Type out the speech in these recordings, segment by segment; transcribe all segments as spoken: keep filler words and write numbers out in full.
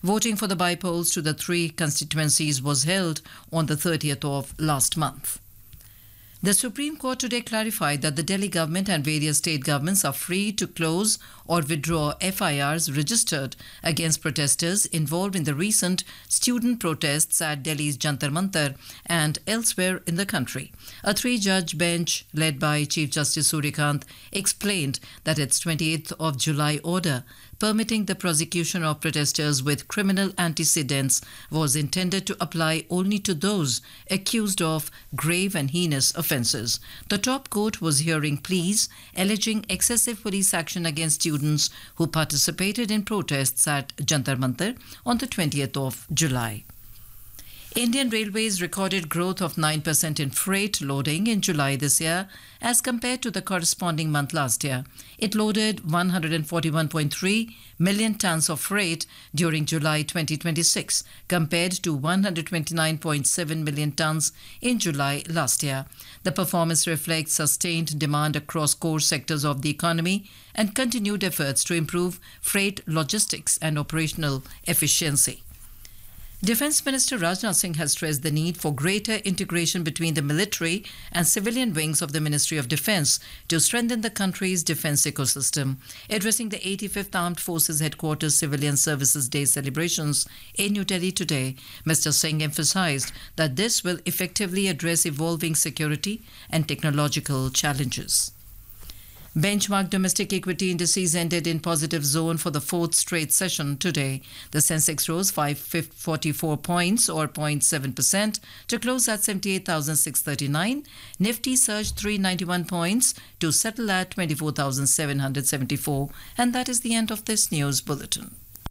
Voting for the by-polls to the three constituencies was held on the thirtieth of last month. The Supreme Court today clarified that the Delhi government and various state governments are free to close or withdraw F I Rs registered against protesters involved in the recent student protests at Delhi's Jantar Mantar and elsewhere in the country. A three-judge bench led by Chief Justice Suryakant explained that its twenty-eighth of July order permitting the prosecution of protesters with criminal antecedents was intended to apply only to those accused of grave and heinous offences. The top court was hearing pleas alleging excessive police action against students who participated in protests at Jantar Mantar on the twentieth of July. Indian Railways recorded growth of nine percent in freight loading in July this year as compared to the corresponding month last year. It loaded one hundred forty-one point three million tons of freight during July twenty twenty-six compared to one hundred twenty-nine point seven million tons in July last year. The performance reflects sustained demand across core sectors of the economy and continued efforts to improve freight logistics and operational efficiency. Defence Minister Rajnath Singh has stressed the need for greater integration between the military and civilian wings of the Ministry of Defence to strengthen the country's defence ecosystem. Addressing the eighty-fifth Armed Forces Headquarters Civilian Services Day celebrations in New Delhi today, Mister Singh emphasised that this will effectively address evolving security and technological challenges. Benchmark domestic equity indices ended in positive zone for the fourth straight session today. The Sensex rose five hundred forty-four points or zero point seven percent to close at seventy-eight thousand six hundred thirty-nine. Nifty surged three hundred ninety-one points to settle at twenty-four thousand seven hundred seventy-four. And that is the end of this news bulletin.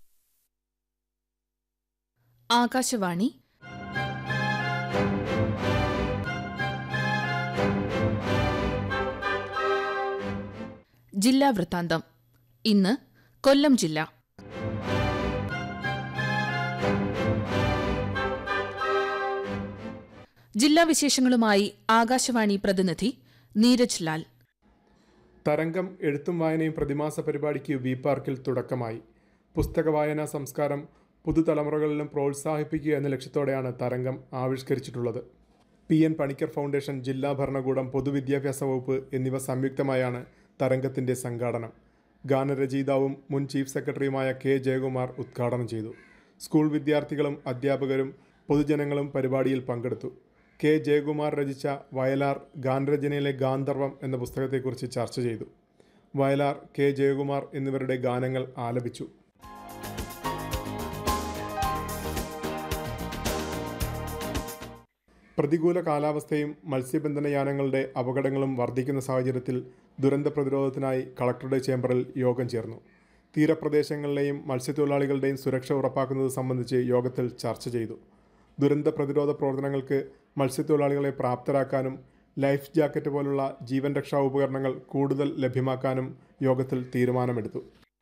Akashvani ജില്ലാ വൃത്താന്തം. ഇന്ന് കൊല്ലം ജില്ല. ജില്ലാ വിശേഷങ്ങളുമായി ആകാശവാണി പ്രതിനിധി നീരജ് ലാൽ. തരംഗം എഴുത്തും വായനയും പ്രതിമാസ പരിപാടിക്ക് വി പാർക്കിൽ തുടക്കമായി. പുസ്തക വായനാ സംസ്കാരം പുതുതലമുറകളിലും പ്രോത്സാഹിപ്പിക്കുക എന്ന ലക്ഷ്യത്തോടെയാണ് തരംഗം ആവിഷ്കരിച്ചിട്ടുള്ളത്. പി എൻ പണിക്കർ ഫൗണ്ടേഷൻ, ജില്ലാ ഭരണകൂടം, പൊതുവിദ്യാഭ്യാസ വകുപ്പ് എന്നിവ സംയുക്തമായാണ് തരംഗത്തിൻ്റെ സംഘാടനം. ഗാനരചയിതാവും മുൻ ചീഫ് സെക്രട്ടറിയുമായ കെ ജയകുമാർ ഉദ്ഘാടനം ചെയ്തു. സ്കൂൾ വിദ്യാർത്ഥികളും അധ്യാപകരും പൊതുജനങ്ങളും പരിപാടിയിൽ പങ്കെടുത്തു. കെ ജയകുമാർ രചിച്ച വയലാർ ഗാനരചനയിലെ ഗാന്ധർവം എന്ന പുസ്തകത്തെക്കുറിച്ച് ചർച്ച ചെയ്തു. വയലാർ, കെ ജയകുമാർ എന്നിവരുടെ ഗാനങ്ങൾ ആലപിച്ചു. പ്രതികൂല കാലാവസ്ഥയും മത്സ്യബന്ധന യാനങ്ങളുടെ അപകടങ്ങളും വർദ്ധിക്കുന്ന സാഹചര്യത്തിൽ ദുരന്ത പ്രതിരോധത്തിനായി കളക്ടറുടെ ചേംബറിൽ യോഗം ചേർന്നു. തീരപ്രദേശങ്ങളിലെയും മത്സ്യത്തൊഴിലാളികളുടെയും സുരക്ഷ ഉറപ്പാക്കുന്നത് സംബന്ധിച്ച് യോഗത്തിൽ ചർച്ച ചെയ്തു. ദുരന്ത പ്രതിരോധ പ്രവർത്തനങ്ങൾക്ക് മത്സ്യത്തൊഴിലാളികളെ പ്രാപ്തരാക്കാനും ലൈഫ് ജാക്കറ്റ് പോലുള്ള ജീവൻ രക്ഷാ ഉപകരണങ്ങൾ കൂടുതൽ ലഭ്യമാക്കാനും യോഗത്തിൽ തീരുമാനമെടുത്തു.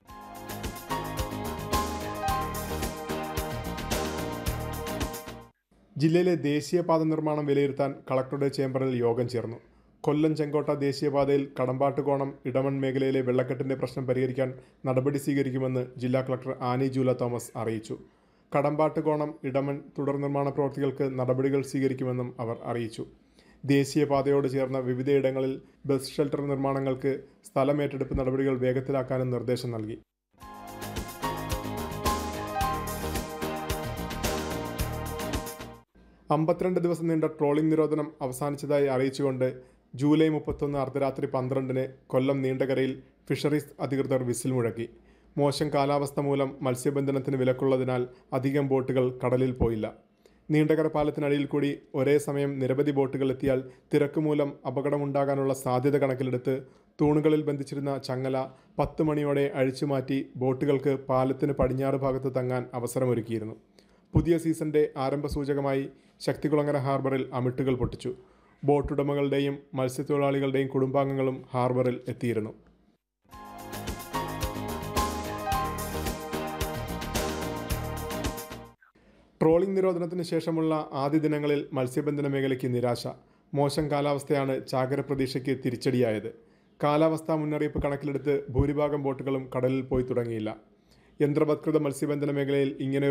ജില്ലയിലെ ദേശീയപാത നിർമ്മാണം വിലയിരുത്താൻ കളക്ടറുടെ ചേംബറിൽ യോഗം ചേർന്നു. കൊല്ലം ചെങ്കോട്ട ദേശീയപാതയിൽ കടമ്പാട്ടുകോണം ഇടമൺ മേഖലയിലെ വെള്ളക്കെട്ടിൻ്റെ പ്രശ്നം പരിഹരിക്കാൻ നടപടി സ്വീകരിക്കുമെന്ന് ജില്ലാ കളക്ടർ ആനി ജൂല തോമസ് അറിയിച്ചു. കടമ്പാട്ടുകോണം ഇടമൺ തുടർ നിർമ്മാണ പ്രവൃത്തികൾക്ക് നടപടികൾ സ്വീകരിക്കുമെന്നും അവർ അറിയിച്ചു. ദേശീയപാതയോട് ചേർന്ന വിവിധയിടങ്ങളിൽ ബസ് ഷെൽട്ടർ നിർമ്മാണങ്ങൾക്ക് സ്ഥലമേറ്റെടുപ്പ് നടപടികൾ വേഗത്തിലാക്കാനും നിർദ്ദേശം നൽകി. അമ്പത്തിരണ്ട് ദിവസം നീണ്ട ട്രോളിംഗ് നിരോധനം അവസാനിച്ചതായി അറിയിച്ചുകൊണ്ട് ജൂലൈ മുപ്പത്തൊന്ന് അർദ്ധരാത്രി പന്ത്രണ്ടിന് കൊല്ലം നീണ്ടകരയിൽ ഫിഷറീസ് അധികൃതർ വിസിൽ മുഴക്കി. മോശം കാലാവസ്ഥ മൂലം മത്സ്യബന്ധനത്തിന് വിലക്കുള്ളതിനാൽ അധികം ബോട്ടുകൾ കടലിൽ പോയില്ല. നീണ്ടകര പാലത്തിനടിയിൽ കൂടി ഒരേ സമയം നിരവധി ബോട്ടുകൾ എത്തിയാൽ തിരക്ക് മൂലം അപകടമുണ്ടാകാനുള്ള സാധ്യത കണക്കിലെടുത്ത് തൂണുകളിൽ ബന്ധിച്ചിരുന്ന ചങ്ങല പത്ത് മണിയോടെ അഴിച്ചുമാറ്റി ബോട്ടുകൾക്ക് പാലത്തിന് പടിഞ്ഞാറ് ഭാഗത്ത് തങ്ങാൻ അവസരമൊരുക്കിയിരുന്നു. പുതിയ സീസണിൻ്റെ ആരംഭസൂചകമായി ശക്തികുളങ്ങര ഹാർബറിൽ അമിട്ടുകൾ പൊട്ടിച്ചു. ബോട്ടുടമകളുടെയും മത്സ്യത്തൊഴിലാളികളുടെയും കുടുംബാംഗങ്ങളും ഹാർബറിൽ എത്തിയിരുന്നു. ട്രോളിംഗ് നിരോധനത്തിന് ശേഷമുള്ള ആദ്യ ദിനങ്ങളിൽ മത്സ്യബന്ധന മേഖലയ്ക്ക് നിരാശ. മോശം കാലാവസ്ഥയാണ് ചാകര പ്രതീക്ഷയ്ക്ക് തിരിച്ചടിയായത്. കാലാവസ്ഥാ മുന്നറിയിപ്പ് കണക്കിലെടുത്ത് ഭൂരിഭാഗം ബോട്ടുകളും കടലിൽ പോയി തുടങ്ങിയില്ല. യന്ത്രവത്കൃത മത്സ്യബന്ധന മേഖലയിൽ ഇങ്ങനെ